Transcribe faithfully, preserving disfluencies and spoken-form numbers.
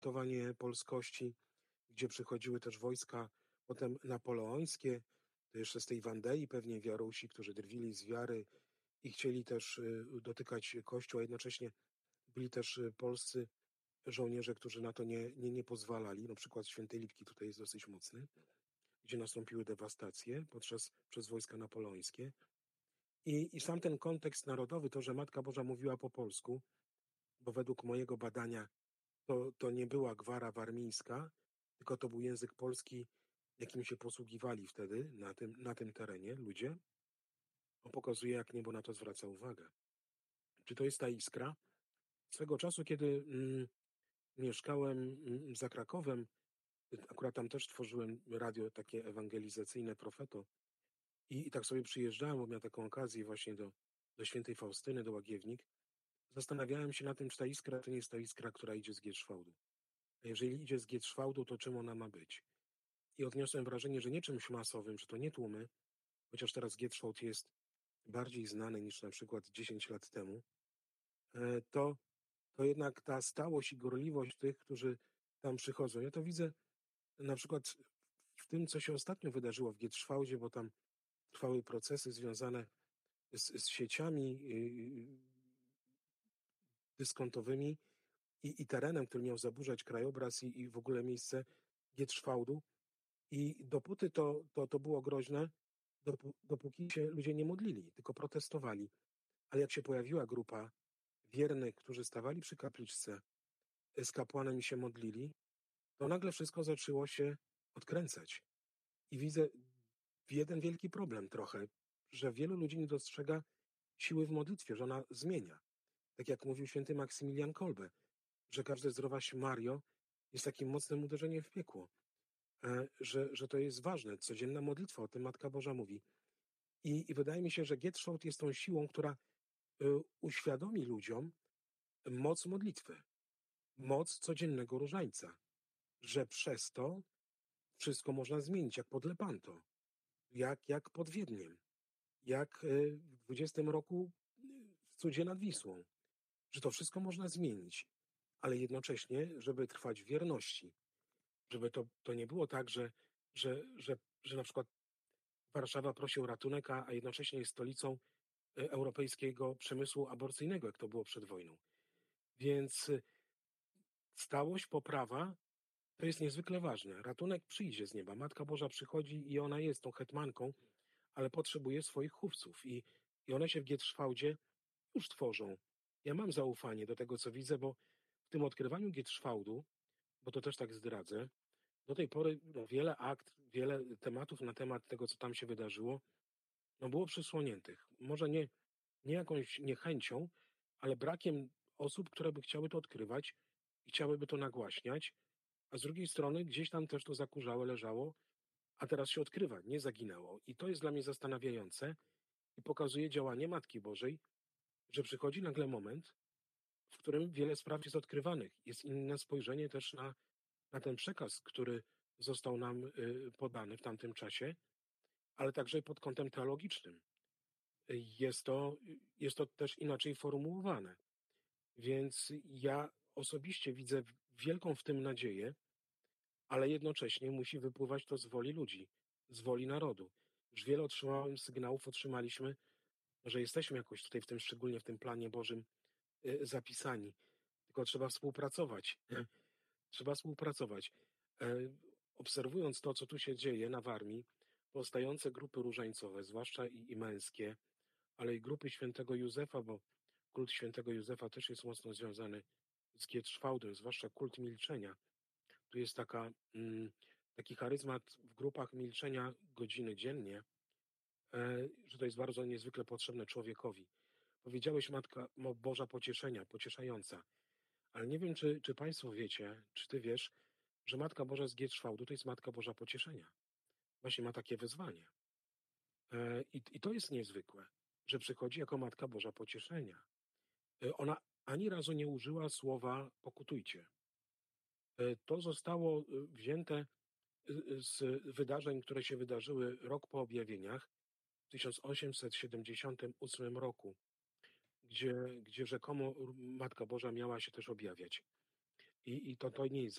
kształtowanie polskości, gdzie przychodziły też wojska potem napoleońskie, to jeszcze z tej Wandei pewnie Wiarusi, którzy drwili z wiary i chcieli też y, dotykać Kościół, a jednocześnie byli też y, polscy żołnierze, którzy na to nie, nie, nie pozwalali. No przykład Świętej Lipki tutaj jest dosyć mocny, gdzie nastąpiły dewastacje podczas, przez wojska napoleońskie. I, I sam ten kontekst narodowy, to, że Matka Boża mówiła po polsku, bo według mojego badania to, to nie była gwara warmińska, tylko to był język polski, jakim się posługiwali wtedy na tym, na tym terenie ludzie. On pokazuje, jak niebo na to zwraca uwagę. Czy to jest ta iskra? Swego czasu, kiedy mm, mieszkałem mm, za Krakowem, akurat tam też tworzyłem radio takie ewangelizacyjne Profeto i, i tak sobie przyjeżdżałem, bo miałem taką okazję właśnie do, do świętej Faustyny, do Łagiewnik. Zastanawiałem się na tym, czy ta iskra to nie jest ta iskra, która idzie z Gietrzwałdu. A jeżeli idzie z Gietrzwałdu, to czym ona ma być? I odniosłem wrażenie, że nie czymś masowym, że to nie tłumy, chociaż teraz Gietrzwałd jest bardziej znany niż na przykład dziesięć lat temu, e, to, to jednak ta stałość i gorliwość tych, którzy tam przychodzą. Ja to widzę na przykład w tym, co się ostatnio wydarzyło w Gietrzwałdzie, bo tam trwały procesy związane z, z sieciami yy, dyskontowymi i, i terenem, który miał zaburzać krajobraz i, i w ogóle miejsce Gietrzwałdu. I dopóty to, to, to było groźne, dopó, dopóki się ludzie nie modlili, tylko protestowali. Ale jak się pojawiła grupa wiernych, którzy stawali przy kapliczce z kapłanem i się modlili, to nagle wszystko zaczęło się odkręcać. I widzę jeden wielki problem trochę, że wielu ludzi nie dostrzega siły w modlitwie, że ona zmienia. Tak jak mówił święty Maksymilian Kolbe, że każde zdrowaś Mario jest takim mocnym uderzeniem w piekło. Że, że to jest ważne. Codzienna modlitwa, o tym Matka Boża mówi. I, i wydaje mi się, że Gietrzwałd jest tą siłą, która y, uświadomi ludziom moc modlitwy, moc codziennego różańca, że przez to wszystko można zmienić, jak pod Lepanto, jak, jak pod Wiedniem, jak y, w dwudziestym roku y, w cudzie nad Wisłą, że to wszystko można zmienić, ale jednocześnie, żeby trwać w wierności, żeby to, to nie było tak, że, że, że, że na przykład Warszawa prosi o ratunek, a jednocześnie jest stolicą europejskiego przemysłu aborcyjnego, jak to było przed wojną. Więc stałość, poprawa to jest niezwykle ważne. Ratunek przyjdzie z nieba. Matka Boża przychodzi i ona jest tą hetmanką, ale potrzebuje swoich chówców i, i one się w Gietrzwałdzie już tworzą. Ja mam zaufanie do tego, co widzę, bo w tym odkrywaniu Gietrzwałdu, bo to też tak zdradzę, do tej pory no, wiele akt, wiele tematów na temat tego, co tam się wydarzyło, no było przysłoniętych. Może nie, nie jakąś niechęcią, ale brakiem osób, które by chciały to odkrywać i chciałyby to nagłaśniać, a z drugiej strony gdzieś tam też to zakurzałe leżało, a teraz się odkrywa, nie zaginęło. I to jest dla mnie zastanawiające i pokazuje działanie Matki Bożej, że przychodzi nagle moment, w którym wiele spraw jest odkrywanych. Jest inne spojrzenie też na, na ten przekaz, który został nam y, podany w tamtym czasie, ale także pod kątem teologicznym. Jest to, jest to też inaczej formułowane. Więc ja osobiście widzę wielką w tym nadzieję, ale jednocześnie musi wypływać to z woli ludzi, z woli narodu. Już wiele otrzymałem sygnałów, otrzymaliśmy, że jesteśmy jakoś tutaj w tym, szczególnie w tym planie Bożym y, zapisani. Tylko trzeba współpracować. Trzeba współpracować. E, Obserwując to, co tu się dzieje na Warmii, powstające grupy różańcowe, zwłaszcza i, i męskie, ale i grupy świętego Józefa, bo kult świętego Józefa też jest mocno związany z Gietrzwałdem, zwłaszcza kult milczenia. Tu jest taka, mm, taki charyzmat w grupach milczenia godziny dziennie, e, że to jest bardzo niezwykle potrzebne człowiekowi. Powiedziałeś Matka Boża pocieszenia, pocieszająca, ale nie wiem, czy, czy Państwo wiecie, czy Ty wiesz, że Matka Boża z Gietrzwałdu to jest Matka Boża pocieszenia. Właśnie ma takie wyzwanie. E, i, I to jest niezwykłe, że przychodzi jako Matka Boża pocieszenia. E, ona ani razu nie użyła słowa pokutujcie. E, to zostało e, wzięte e, z wydarzeń, które się wydarzyły rok po objawieniach w tysiąc osiemset siedemdziesiątym ósmym roku, gdzie, gdzie rzekomo Matka Boża miała się też objawiać. I i to to nie jest